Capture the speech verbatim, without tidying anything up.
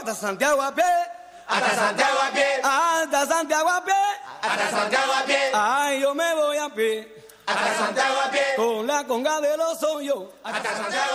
hasta Santiago a pie. Hasta Santiago a pie. Hasta Santiago a pie. Hasta Santiago a pie. Ay, yo me voy a pie. Hasta Santiago a pie. Con la conga de los hoyos. Hasta Santiago.